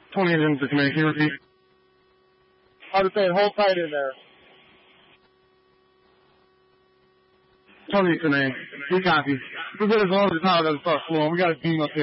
20 engines to command. Can you repeat? I was saying, hold tight in there. 20 command. We copy. We're good as long as the tower doesn't start flowing. We got a beam up here.